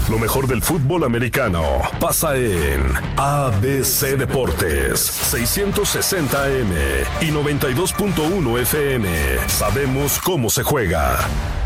Lo mejor del fútbol americano pasa en ABC Deportes, 660 AM y 92.1 FM. Sabemos cómo se juega.